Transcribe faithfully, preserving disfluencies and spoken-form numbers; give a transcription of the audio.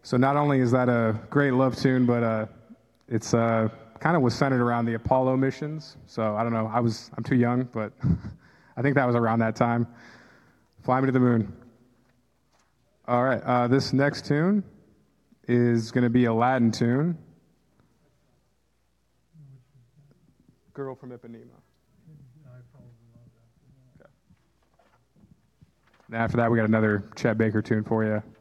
So not only is that a great love tune, but uh, it's uh, kind of was centered around the Apollo missions. So I don't know. I was I'm too young, but I think that was around that time. Fly Me to the Moon. All right. Uh, this next tune is going to be a Latin tune. Girl from Ipanema. Okay. And after that, we got another Chet Baker tune for you.